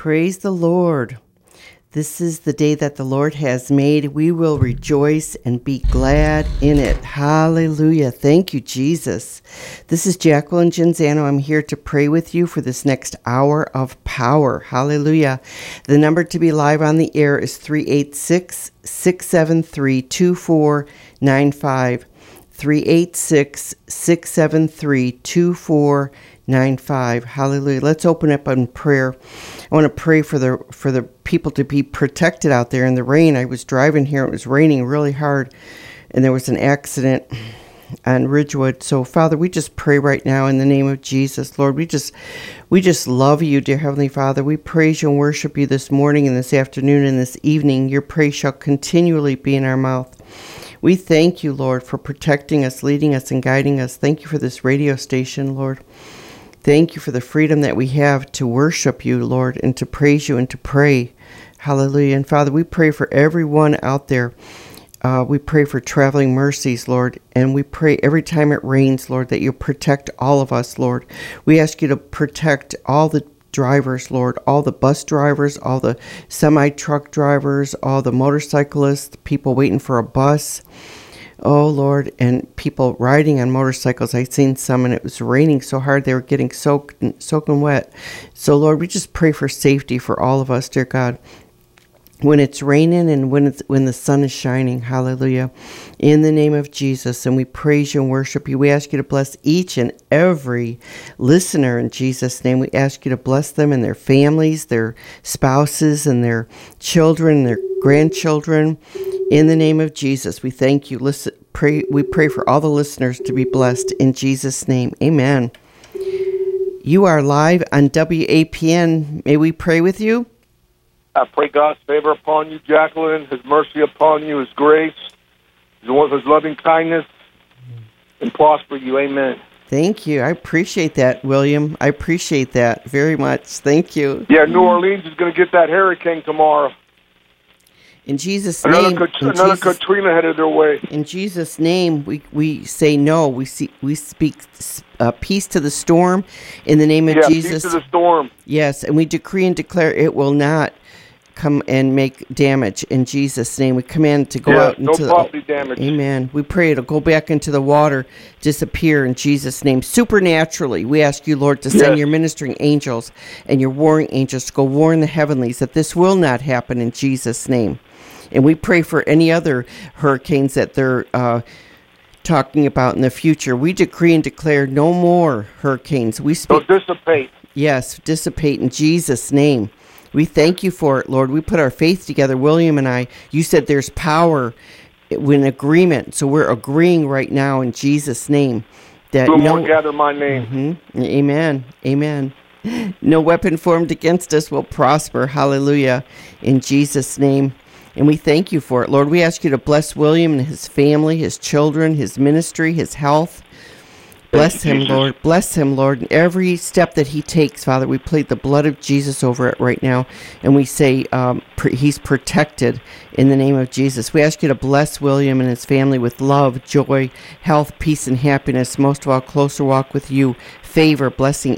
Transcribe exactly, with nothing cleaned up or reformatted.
Praise the Lord. This is the day that the Lord has made. We will rejoice and be glad in it. Hallelujah. Thank you, Jesus. This is Jacqueline Genzano. I'm here to pray with you for this next hour of power. Hallelujah. The number to be live on the air is three eight six, six seven three, two four nine five. three eight six, six seven three, two four nine five. Hallelujah. Let's open up in prayer. I want to pray for the for the people to be protected out there in the rain. I was driving here. It was raining really hard, and there was an accident on Ridgewood. So, Father, we just pray right now in the name of Jesus. Lord, we just we just love you, dear Heavenly Father. We praise you and worship you this morning and this afternoon and this evening. Your praise shall continually be in our mouth. We thank you, Lord, for protecting us, leading us, and guiding us. Thank you for this radio station, Lord. Thank you for the freedom that we have to worship you, Lord, and to praise you and to pray. Hallelujah. And Father, we pray for everyone out there. Uh, we pray for traveling mercies, Lord, and we pray every time it rains, Lord, that you protect all of us, Lord. We ask you to protect all the drivers, Lord, all the bus drivers, all the semi-truck drivers, all the motorcyclists, people waiting for a bus. Oh, Lord, and people riding on motorcycles. I've seen some, and it was raining so hard they were getting soaked, soaking wet. So, Lord, we just pray for safety for all of us, dear God, when it's raining and when it's when the sun is shining. Hallelujah. In the name of Jesus, and we praise you and worship you. We ask you to bless each and every listener in Jesus' name. We ask you to bless them and their families, their spouses, and their children, their grandchildren. In the name of Jesus, we thank you. Listen, pray. We pray for all the listeners to be blessed in Jesus' name. Amen. You are live on W A P N. May we pray with you? I pray God's favor upon you, Jacqueline, His mercy upon you, His grace, His loving kindness, and prosper you. Amen. Thank you. I appreciate that, William. I appreciate that very much. Thank you. Yeah, New Orleans is going to get that hurricane tomorrow. In Jesus' another name, Kat- in another Jesus, Katrina headed their way. In Jesus' name, we, we say no. We see we speak uh, peace to the storm in the name of yeah, Jesus. Peace to the storm. Yes, and we decree and declare it will not come and make damage in Jesus' name. We command it to go yeah, out into no property the, damage. Amen. We pray it'll go back into the water, disappear in Jesus' name. Supernaturally, we ask you, Lord, to send yes. your ministering angels and your warring angels to go warn the heavenlies that this will not happen in Jesus' name. And we pray for any other hurricanes that they're uh, talking about in the future. We decree and declare no more hurricanes. We speak. They'll dissipate. Yes, dissipate in Jesus' name. We thank you for it, Lord. We put our faith together, William and I. You said there's power in agreement, so we're agreeing right now in Jesus' name. That Two no, more gather my name. Mm-hmm, amen, amen. No weapon formed against us will prosper. Hallelujah, in Jesus' name. And we thank you for it, Lord. We ask you to bless William and his family, his children, his ministry, his health. Bless him, Lord. Bless him, Lord. And every step that he takes, Father, we plead the blood of Jesus over it right now. And we say um, pr- he's protected in the name of Jesus. We ask you to bless William and his family with love, joy, health, peace, and happiness. Most of all, closer walk with you. Favor, blessing